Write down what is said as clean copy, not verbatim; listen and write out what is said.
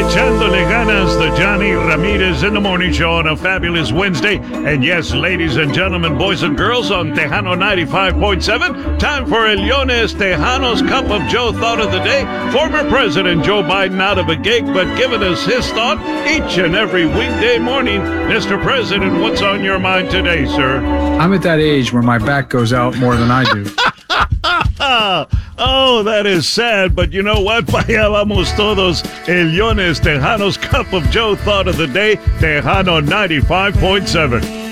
Echándole ganas, the Johnny Ramirez in the Morning Show on a fabulous Wednesday. And yes, ladies and gentlemen, boys and girls, on Tejano 95.7, time for El Lunes Tejano's Cup of Joe Thought of the Day. Former President Joe Biden out of a gig, but giving us his thought each and every weekday morning. Mr. President, what's on your mind today, sir? I'm at that age where my back goes out more than I do. Oh, that is sad, but you know what? Vaya vamos todos. El Lunes Tejano's Cup of Joe Thought of the Day, Tejano 95.7.